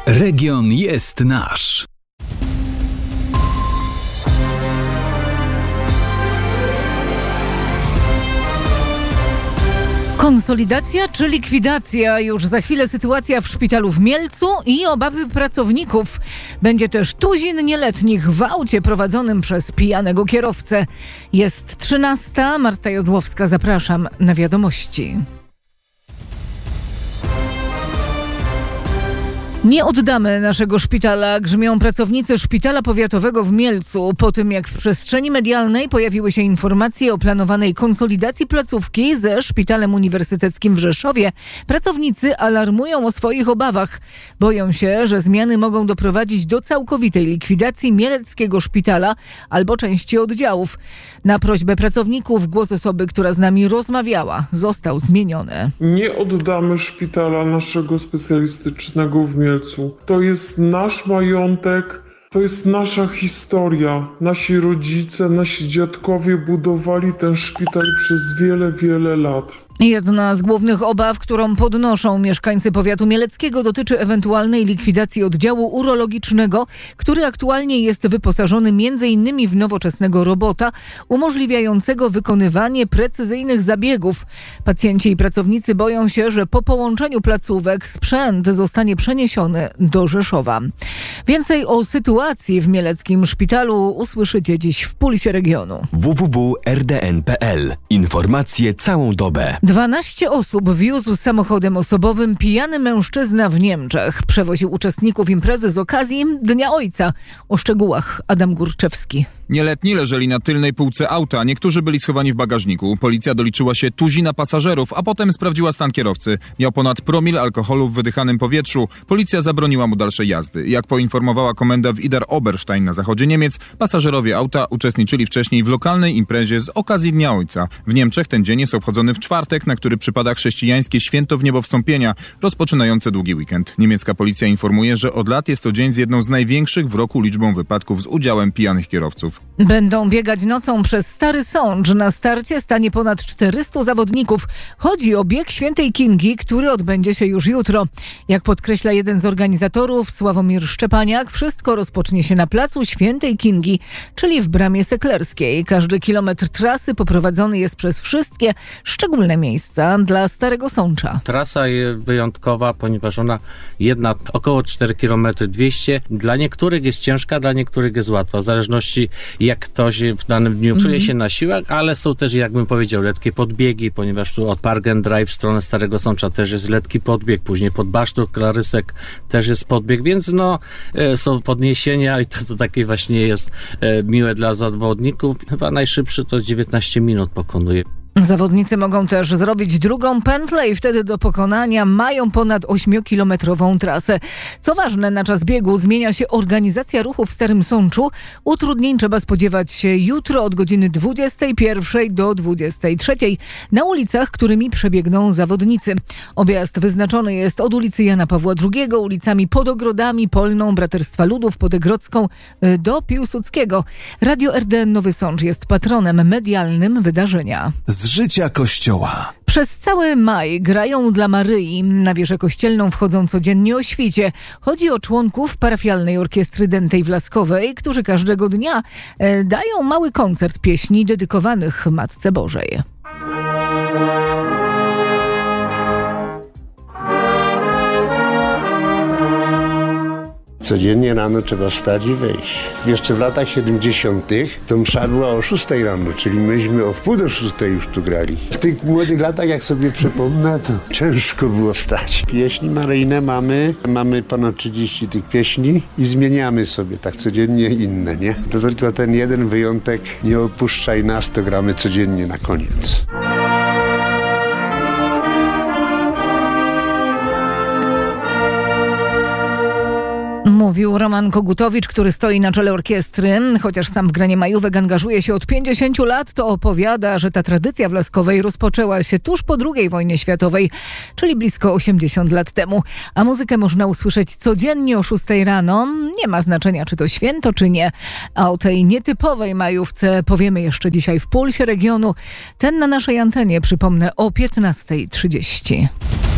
Region jest nasz. Konsolidacja czy likwidacja? Już za chwilę sytuacja w szpitalu w Mielcu i obawy pracowników. Będzie też tuzin nieletnich w aucie prowadzonym przez pijanego kierowcę. Jest 13. Marta Jodłowska, zapraszam na wiadomości. Nie oddamy naszego szpitala, grzmią pracownicy szpitala powiatowego w Mielcu. Po tym, jak w przestrzeni medialnej pojawiły się informacje o planowanej konsolidacji placówki ze szpitalem uniwersyteckim w Rzeszowie, pracownicy alarmują o swoich obawach. Boją się, że zmiany mogą doprowadzić do całkowitej likwidacji mieleckiego szpitala albo części oddziałów. Na prośbę pracowników głos osoby, która z nami rozmawiała, został zmieniony. Nie oddamy szpitala naszego specjalistycznego w Mielcu. To jest nasz majątek, to jest nasza historia. Nasi rodzice, nasi dziadkowie budowali ten szpital przez wiele, wiele lat. Jedna z głównych obaw, którą podnoszą mieszkańcy powiatu mieleckiego, dotyczy ewentualnej likwidacji oddziału urologicznego, który aktualnie jest wyposażony m.in. w nowoczesnego robota umożliwiającego wykonywanie precyzyjnych zabiegów. Pacjenci i pracownicy boją się, że po połączeniu placówek sprzęt zostanie przeniesiony do Rzeszowa. Więcej o sytuacji w mieleckim szpitalu usłyszycie dziś w Pulsie Regionu. www.rdn.pl. Informacje całą dobę. 12 osób wiózł samochodem osobowym pijany mężczyzna w Niemczech. Przewoził uczestników imprezy z okazji Dnia Ojca. O szczegółach Adam Górczewski. Nieletni leżeli na tylnej półce auta, niektórzy byli schowani w bagażniku. Policja doliczyła się tuzina pasażerów, a potem sprawdziła stan kierowcy. Miał ponad promil alkoholu w wydychanym powietrzu. Policja zabroniła mu dalszej jazdy. Jak poinformowała komenda w Idar-Oberstein na zachodzie Niemiec, pasażerowie auta uczestniczyli wcześniej w lokalnej imprezie z okazji Dnia Ojca. W Niemczech ten dzień jest obchodzony w czwartek, na który przypada chrześcijańskie święto Wniebowstąpienia, rozpoczynające długi weekend. Niemiecka policja informuje, że od lat jest to dzień z jedną z największych w roku liczbą wypadków z udziałem pijanych kierowców. Będą biegać nocą przez Stary Sącz. Na starcie stanie ponad 400 zawodników. Chodzi o bieg Świętej Kingi, który odbędzie się już jutro. Jak podkreśla jeden z organizatorów, Sławomir Szczepaniak, wszystko rozpocznie się na placu Świętej Kingi, czyli w Bramie Seklerskiej. Każdy kilometr trasy poprowadzony jest przez wszystkie szczególne miejsca dla Starego Sącza. Trasa jest wyjątkowa, ponieważ ona jedna około 4 km 200. Dla niektórych jest ciężka, dla niektórych jest łatwa. W zależności jak ktoś w danym dniu czuje się na siłach, ale są też, jakbym powiedział, lekkie podbiegi, ponieważ tu od Park and Drive w stronę Starego Sącza też jest lekki podbieg, później pod Basztą Klarysek też jest podbieg, więc są podniesienia i to takie właśnie jest miłe dla zawodników. Chyba najszybszy to 19 minut pokonuje. Zawodnicy mogą też zrobić drugą pętlę i wtedy do pokonania mają ponad 8-kilometrową trasę. Co ważne, na czas biegu zmienia się organizacja ruchu w Starym Sączu. Utrudnień trzeba spodziewać się jutro od godziny 21 do 23 na ulicach, którymi przebiegną zawodnicy. Objazd wyznaczony jest od ulicy Jana Pawła II, ulicami pod Ogrodami, Polną, Braterstwa Ludów, Podegrodzką do Piłsudskiego. Radio RDN Nowy Sącz jest patronem medialnym wydarzenia. Z życia Kościoła. Przez cały maj grają dla Maryi. Na wieżę kościelną wchodzą codziennie o świcie. Chodzi o członków parafialnej orkiestry Dętej Wlaskowej, którzy każdego dnia dają mały koncert pieśni dedykowanych Matce Bożej. Codziennie rano trzeba wstać i wejść. Jeszcze w latach 70. to msza była o 6 rano, czyli myśmy o 5:45 już tu grali. W tych młodych latach, jak sobie przypomnę, to ciężko było wstać. Pieśni maryjne mamy ponad 30 tych pieśni i zmieniamy sobie tak codziennie inne, nie? To tylko ten jeden wyjątek, nie opuszczaj nas, to gramy codziennie na koniec. Mówił Roman Kogutowicz, który stoi na czele orkiestry. Chociaż sam w granie majówek angażuje się od 50 lat, to opowiada, że ta tradycja Wlaskowej rozpoczęła się tuż po II wojnie światowej, czyli blisko 80 lat temu. A muzykę można usłyszeć codziennie o 6 rano. Nie ma znaczenia, czy to święto, czy nie. A o tej nietypowej majówce powiemy jeszcze dzisiaj w Pulsie Regionu. Ten na naszej antenie, przypomnę, o 15:30.